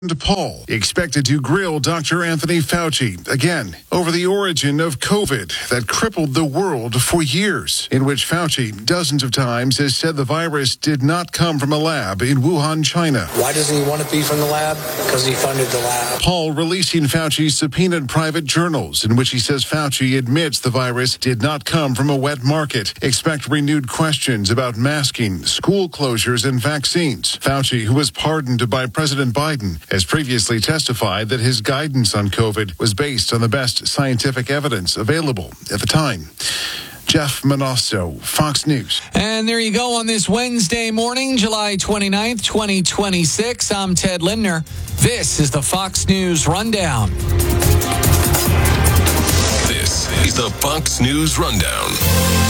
Paul expected to grill Dr. Anthony Fauci again over the origin of COVID that crippled the world for years, in which Fauci dozens of times has said the virus did not come from a lab in Wuhan, China. Why doesn't he want to be from the lab? Because he funded the lab. Paul releasing Fauci's subpoenaed private journals in which he says Fauci admits the virus did not come from a wet market. Expect renewed questions about masking, school closures, and vaccines. Fauci, who was pardoned by President Biden, has previously testified that his guidance on COVID was based on the best scientific evidence available at the time. Jeff Manasso, Fox News. And there you go on this Wednesday morning, July 29th, 2026. I'm Ted Lindner. This is the Fox News Rundown. This is the Fox News Rundown.